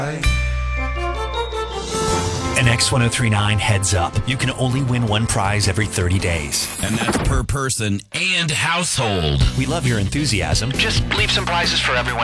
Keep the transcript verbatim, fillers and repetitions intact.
An X ten thirty-nine heads up. You can only win one prize every thirty days. And that's per person and household. We love your enthusiasm. Just leave some prizes for everyone